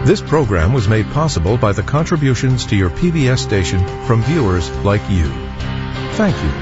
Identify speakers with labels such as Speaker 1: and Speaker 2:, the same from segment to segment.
Speaker 1: This program was made possible by the contributions to your PBS station from viewers like you. Thank you.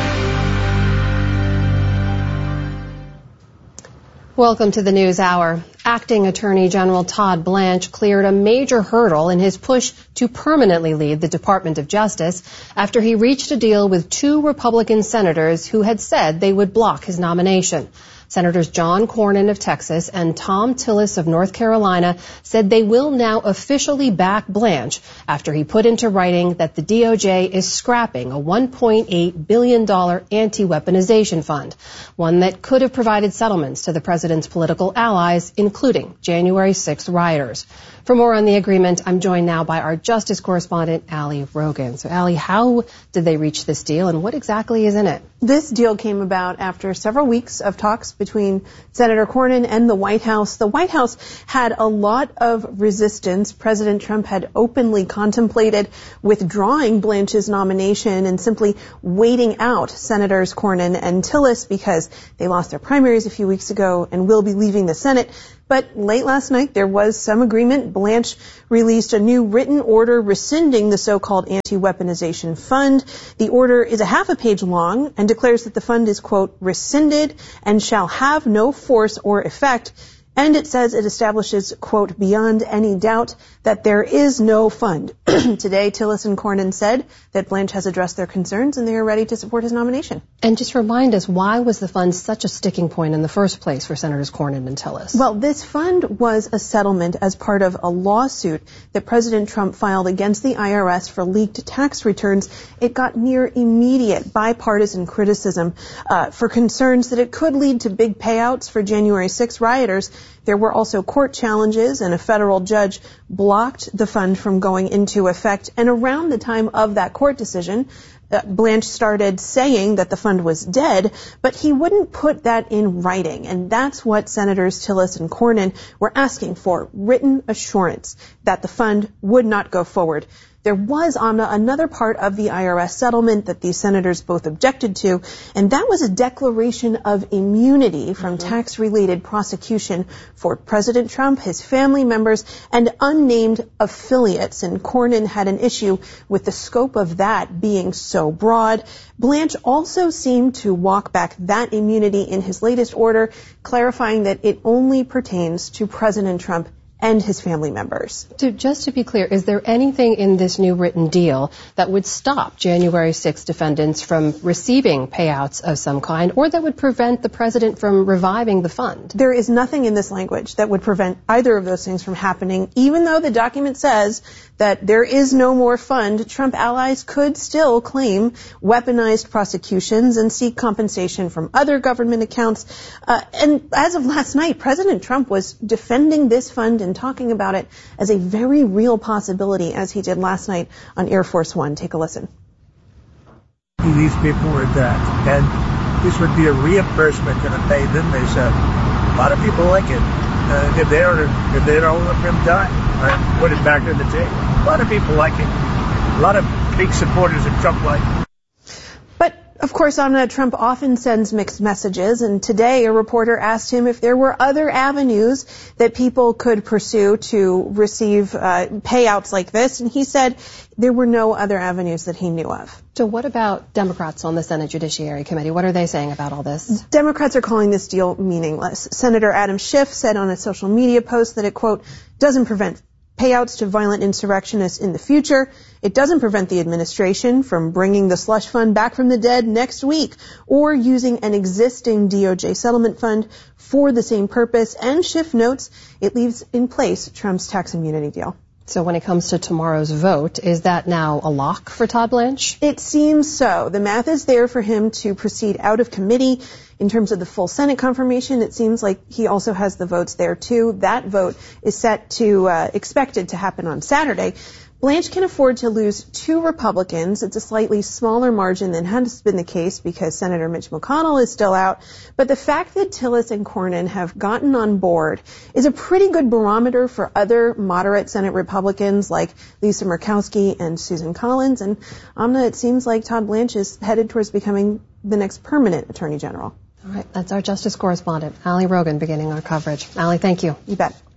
Speaker 2: Welcome to the News Hour. Acting Attorney General Todd Blanche cleared a major hurdle in his push to permanently lead the Department of Justice after he reached a deal with two Republican senators who had said they would block his nomination. Senators John Cornyn of Texas and Thom Tillis of North Carolina said they will now officially back Blanche after he put into writing that the DOJ is scrapping a $1.8 billion anti-weaponization fund, one that could have provided settlements to the president's political allies, including January 6th rioters. For more on the agreement, I'm joined now by our Justice correspondent, Ali Rogan. So, Ali, how did they reach this deal, and what exactly is in it?
Speaker 3: This deal came about after several weeks of talks between Senator Cornyn and the White House. The White House had a lot of resistance. President Trump had openly contemplated withdrawing Blanche's nomination and simply waiting out Senators Cornyn and Tillis because they lost their primaries a few weeks ago and will be leaving the Senate. But late last night, there was some agreement. Blanche released a new written order rescinding the so-called anti-weaponization fund. The order is a half a page long and declares that the fund is, quote, rescinded and shall have no force or effect. And it says it establishes, quote, beyond any doubt that there is no fund. Today, Tillis and Cornyn said that Blanche has addressed their concerns and they are ready to support his nomination.
Speaker 2: And just remind us, why was the fund such a sticking point in the first place for Senators Cornyn and Tillis?
Speaker 3: Well, this fund was a settlement as part of a lawsuit that President Trump filed against the IRS for leaked tax returns. It got near immediate bipartisan criticism for concerns that it could lead to big payouts for January 6 rioters. There were also court challenges, and a federal judge blocked the fund from going into effect. And around the time of that court decision, Blanche started saying that the fund was dead, but he wouldn't put that in writing. And that's what Senators Tillis and Cornyn were asking for, written assurance that the fund would not go forward. There was, Amna, another part of the IRS settlement that these senators both objected to, and that was a declaration of immunity from tax-related prosecution for President Trump, his family members, and unnamed affiliates. And Cornyn had an issue with the scope of that being so broad. Blanche also seemed to walk back that immunity in his latest order, clarifying that it only pertains to President Trump and his family members.
Speaker 2: So just to be clear, is there anything in this new written deal that would stop January 6 defendants from receiving payouts of some kind, or that would prevent the president from reviving the fund?
Speaker 3: There is nothing in this language that would prevent either of those things from happening. Even though the document says that there is no more fund, Trump allies could still claim weaponized prosecutions and seek compensation from other government accounts. And as of last night, President Trump was defending this fund and talking about it as a very real possibility, as he did last night on Air Force One. Take a listen.
Speaker 4: These people were dead, and this would be a reimbursement going to pay them. They said a lot of people like it. If they don't let them die, put it back on the table. A lot of people like it. A lot of big supporters of Trump like it.
Speaker 3: Of course, Trump often sends mixed messages, and today a reporter asked him if there were other avenues that people could pursue to receive payouts like this, and he said there were no other avenues that he knew of.
Speaker 2: So what about Democrats on the Senate Judiciary Committee? What are they saying about all this?
Speaker 3: Democrats are calling this deal meaningless. Senator Adam Schiff said on a social media post that it, quote, doesn't prevent payouts to violent insurrectionists in the future. It doesn't prevent the administration from bringing the slush fund back from the dead next week or using an existing DOJ settlement fund for the same purpose. And Schiff notes it leaves in place Trump's tax immunity deal.
Speaker 2: So when it comes to tomorrow's vote, is that now a lock for Todd Blanche?
Speaker 3: It seems so. The math is there for him to proceed out of committee. In terms of the full Senate confirmation, it seems like he also has the votes there, too. That vote is expected to happen on Saturday. Blanche can afford to lose 2 Republicans. It's a slightly smaller margin than has been the case because Senator Mitch McConnell is still out. But the fact that Tillis and Cornyn have gotten on board is a pretty good barometer for other moderate Senate Republicans like Lisa Murkowski and Susan Collins. And Amna, it seems like Todd Blanche is headed towards becoming the next permanent Attorney General.
Speaker 2: All right, that's our Justice correspondent, Ali Rogan, beginning our coverage. Ali, thank you.
Speaker 3: You bet.